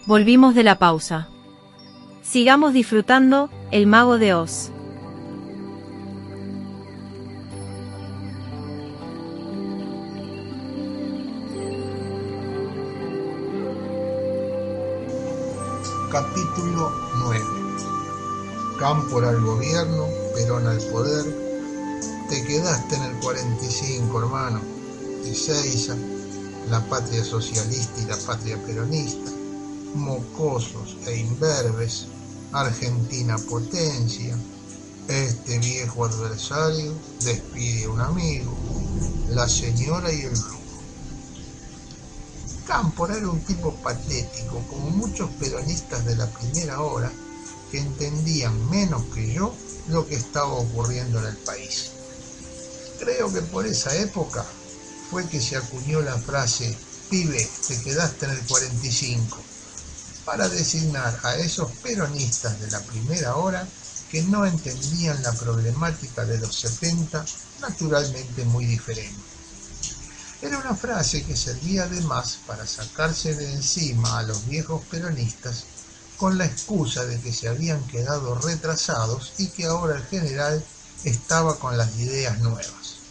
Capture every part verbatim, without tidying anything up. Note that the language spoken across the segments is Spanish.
Volvimos de la pausa. Sigamos disfrutando El Mago de Oz. Capítulo nueve. Cámpora al gobierno, Perón al poder. Te quedaste en el cuarenta y cinco, hermano. Ezeiza, la patria socialista y la patria peronista. Mocosos e imberbes, Argentina potencia. Este viejo adversario despide a un amigo, la señora y el brujo. Cámpora era un tipo patético, como muchos peronistas de la primera hora, que entendían menos que yo lo que estaba ocurriendo en el país. Creo que por esa época fue que se acuñó la frase «Pibe, te quedaste en el cuarenta y cinco», para designar a esos peronistas de la primera hora que no entendían la problemática de los setenta, naturalmente muy diferente. Era una frase que servía además para sacarse de encima a los viejos peronistas con la excusa de que se habían quedado retrasados y que ahora el general estaba con las ideas nuevas.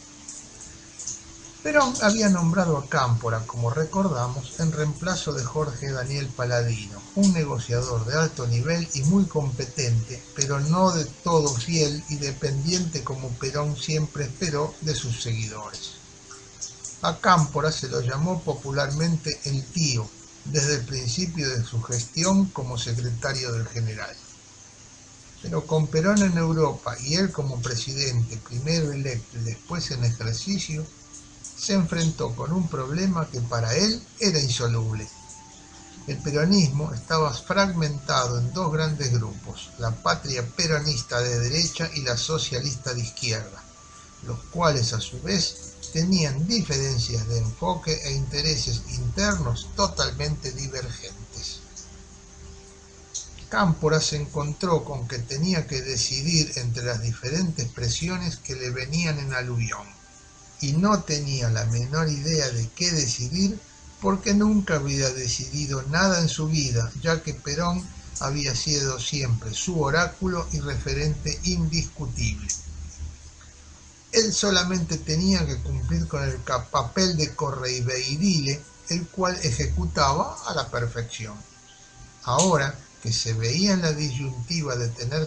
Perón había nombrado a Cámpora, como recordamos, en reemplazo de Jorge Daniel Paladino, un negociador de alto nivel y muy competente, pero no de todo fiel y dependiente como Perón siempre esperó de sus seguidores. A Cámpora se lo llamó popularmente el tío, desde el principio de su gestión como secretario del general. Pero con Perón en Europa y él como presidente, primero electo y después en ejercicio, se enfrentó con un problema que para él era insoluble. El peronismo estaba fragmentado en dos grandes grupos, la patria peronista de derecha y la socialista de izquierda, los cuales a su vez tenían diferencias de enfoque e intereses internos totalmente divergentes. Cámpora se encontró con que tenía que decidir entre las diferentes presiones que le venían en aluvión, y no tenía la menor idea de qué decidir porque nunca había decidido nada en su vida, ya que Perón había sido siempre su oráculo y referente indiscutible. Él solamente tenía que cumplir con el papel de correveidile, el cual ejecutaba a la perfección. Ahora que se veía en la disyuntiva de tener